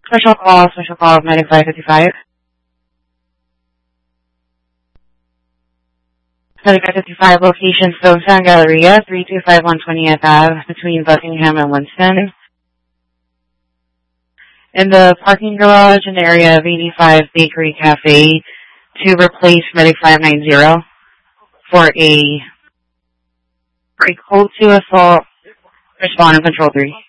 Special call, Medic 555. Medic 555, location, Stonestown Galleria, 3251 20th Ave, between Buckingham and Winston. In the parking garage in the area of 85 Bakery Cafe to replace Medic 590 for a code 2 assault, respond and control 3.